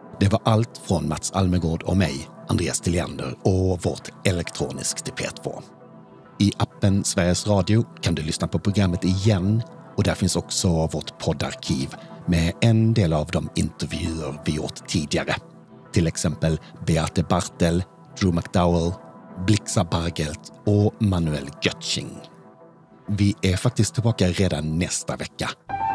Det var allt från Mats Almegård och mig, Andreas Tilliander, och vårt elektronisk till P2. I appen Sveriges Radio kan du lyssna på programmet igen, och där finns också vårt poddarkiv med en del av de intervjuer vi gjort tidigare. Till exempel Beate Bartel, Drew McDowell, Blixa Bargelt och Manuel Götsching. Vi är faktiskt tillbaka redan nästa vecka.